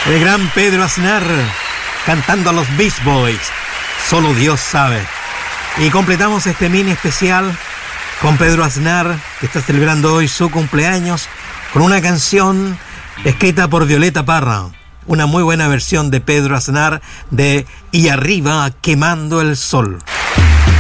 El gran Pedro Aznar cantando a los Beach Boys, Solo Dios sabe. Y completamos este mini especial con Pedro Aznar, que está celebrando hoy su cumpleaños, con una canción escrita por Violeta Parra. Una muy buena versión de Pedro Aznar de Y arriba quemando el sol.